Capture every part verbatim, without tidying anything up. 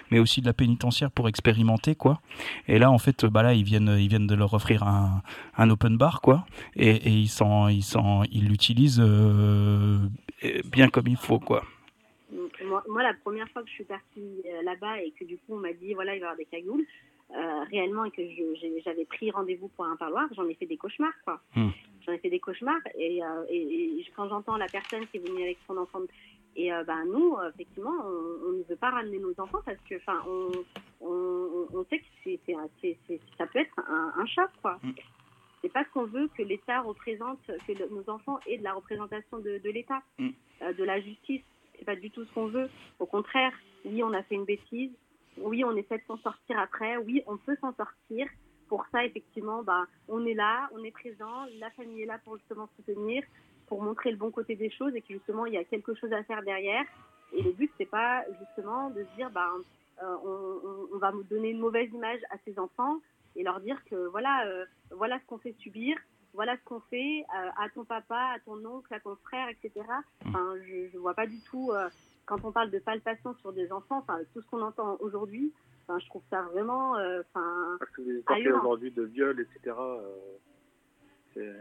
mais aussi de la pénitentiaire pour expérimenter, quoi. Et là, en fait, bah là, ils viennent, ils viennent de leur offrir un, un open bar, quoi, et, et ils s'en, ils s'en, ils l'utilisent euh, bien comme il faut, quoi. Moi, moi, la première fois que je suis partie euh, là-bas et que du coup on m'a dit voilà il va y avoir des cagoules euh, réellement et que je, j'ai, j'avais pris rendez-vous pour un parloir, j'en ai fait des cauchemars quoi. Mm. J'en ai fait des cauchemars et, euh, et, et quand j'entends la personne qui est venue avec son enfant et euh, ben nous effectivement on, on ne veut pas ramener nos enfants parce que enfin on, on, on sait que c'est, c'est, c'est, c'est, ça peut être un, un choc quoi. Mm. C'est pas ce qu'on veut que l'État représente, que le, nos enfants aient de la représentation de, de l'État, mm. euh, de la justice. C'est pas du tout ce qu'on veut. Au contraire, oui, on a fait une bêtise. Oui, on essaie de s'en sortir après. Oui, on peut s'en sortir. Pour ça, effectivement, bah, on est là, on est présent. La famille est là pour justement soutenir, pour montrer le bon côté des choses et que justement, il y a quelque chose à faire derrière. Et le but, c'est pas justement de se dire, bah, euh, on, on, on va nous donner une mauvaise image à ces enfants et leur dire que voilà, euh, voilà ce qu'on fait subir. Voilà ce qu'on fait euh, à ton papa, à ton oncle, à ton frère, et cetera. Enfin, je ne vois pas du tout, euh, quand on parle de palpation sur des enfants, enfin, tout ce qu'on entend aujourd'hui, enfin, je trouve ça vraiment... Euh, Parce que les histoires aujourd'hui de viol, et cetera, euh, c'est...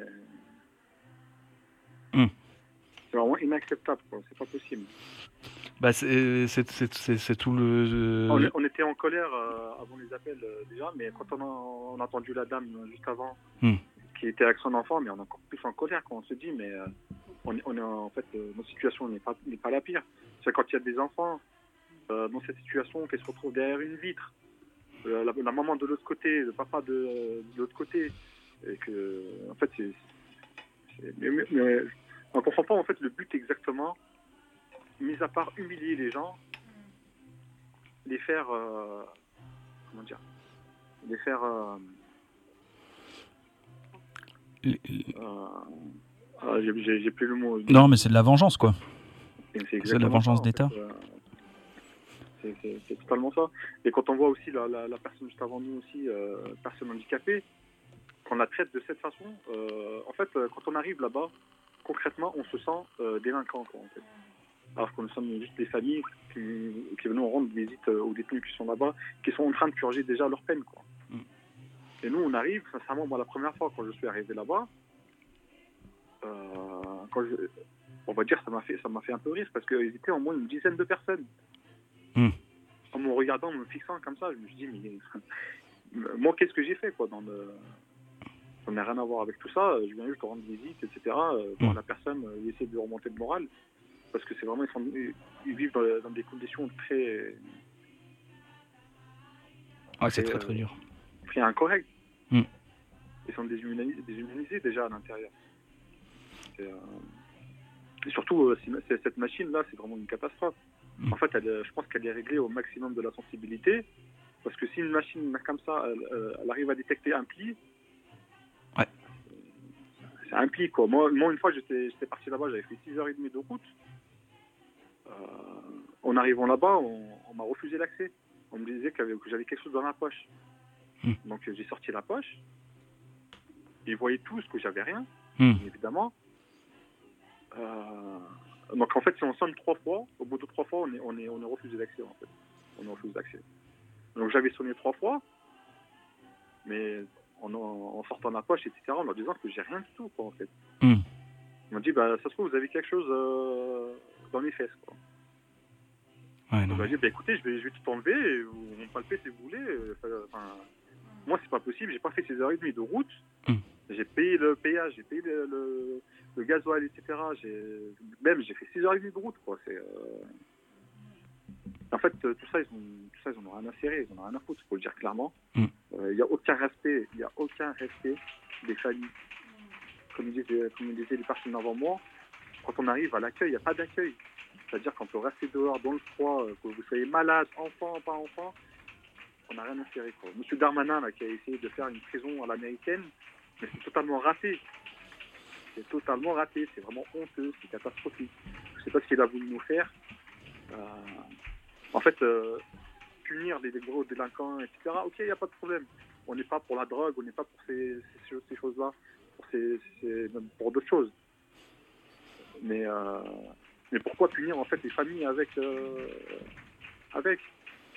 Mm. C'est vraiment inacceptable, quoi. C'est pas possible. Bah c'est, c'est, c'est, c'est, c'est tout le... Euh... On, on était en colère euh, avant les appels euh, déjà, mais quand on a, on a entendu la dame juste avant... Mm. qui était avec son enfant, mais on est encore plus en colère quand on se dit, mais euh, on, est, on est en fait, euh, notre situation n'est pas, n'est pas la pire. C'est quand il y a des enfants euh, dans cette situation, qui se retrouvent derrière une vitre, euh, la, la maman de l'autre côté, le papa de, de l'autre côté, et que, en fait, c'est, c'est mais, mais, mais, on ne comprend pas en fait le but exactement, mis à part humilier les gens, les faire, euh, comment dire, les faire. Euh, Euh, ah, j'ai, j'ai, j'ai plus le mot. Non, mais c'est de la vengeance, quoi. C'est, c'est de la vengeance ça, d'État. En fait. euh, c'est, c'est, c'est totalement ça. Et quand on voit aussi la, la, la personne juste avant nous aussi, euh, personne handicapée, qu'on la traite de cette façon, euh, en fait, quand on arrive là-bas, concrètement, on se sent euh, délinquant, quoi, en fait. Alors que nous sommes juste des familles qui, qui venons rendre visite aux détenus qui sont là-bas, qui sont en train de purger déjà leur peine, quoi. Mm. Et nous, on arrive, sincèrement, moi, la première fois, quand je suis arrivé là-bas, euh, quand je, on va dire, ça m'a fait, ça m'a fait un peu rire, parce qu'ils étaient au moins une dizaine de personnes. Mm. En me regardant, en me fixant comme ça, je me suis dit, mais moi, qu'est-ce que j'ai fait, quoi, dans le... Ça n'a rien à voir avec tout ça, je viens juste rendre visite, et cetera. Voir mm. la personne, euh, essayer de lui remonter le moral, parce que c'est vraiment, ils, sont, ils vivent dans, dans des conditions très... Ouais, c'est très, très, très dur. Très incorrect. Mm. Ils sont déshumanisés, déshumanisés déjà à l'intérieur. Et, euh... et surtout, euh, c'est, cette machine-là, c'est vraiment une catastrophe. Mm. En fait, elle, je pense qu'elle est réglée au maximum de la sensibilité, parce que si une machine comme ça, elle, elle arrive à détecter un pli, ouais. c'est un pli, quoi. Moi, moi une fois, j'étais, j'étais parti là-bas, j'avais fait six heures trente de route. Euh, en arrivant là-bas, on, on m'a refusé l'accès. On me disait que j'avais quelque chose dans la poche. Mm. Donc j'ai sorti la poche. Ils voyaient tous que j'avais rien, mm. évidemment. Euh, donc en fait, si on sonne trois fois, au bout de trois fois, on est, on est, on est refusé d'accès, en fait. On est refusé d'accès. Donc j'avais sonné trois fois, mais en, en sortant la poche, et cetera, en leur disant que j'ai rien du tout, quoi, en fait. Mm. Ils m'ont dit, bah, ça se trouve, vous avez quelque chose euh, dans les fesses, quoi. Ouais, on m'a dit, bah, écoutez, je vais, je vais tout enlever, et vous me palpez si vous voulez. Enfin, moi, c'est pas possible, j'ai pas fait six heures trente de route. Mm. J'ai payé le péage, j'ai payé le, le, le gasoil, et cetera. J'ai, même, j'ai fait six heures trente de route, quoi. C'est, euh... En fait, tout ça, ils ont, tout ça, ils en ont rien à serrer, ils en ont rien à foutre, il faut le dire clairement. Il mm. euh, n'y a aucun respect, il n'y a aucun respect des familles. Comme disaient, comme disaient les personnes avant moi, quand on arrive à l'accueil, il n'y a pas d'accueil. C'est-à-dire qu'on peut rester dehors dans le froid, que vous soyez malade, enfant, pas enfant, on n'a rien à serrer, quoi. Monsieur Darmanin, là, qui a essayé de faire une prison à l'américaine, mais c'est totalement raté. C'est totalement raté, c'est vraiment honteux, c'est catastrophique. Je ne sais pas ce qu'il a voulu nous faire. Euh, en fait, euh, punir les, les gros délinquants, et cetera, ok, il n'y a pas de problème. On n'est pas pour la drogue, on n'est pas pour ces, ces, ces choses-là, pour, ces, ces, pour d'autres choses. Mais, euh, mais pourquoi punir en fait les familles avec, euh, avec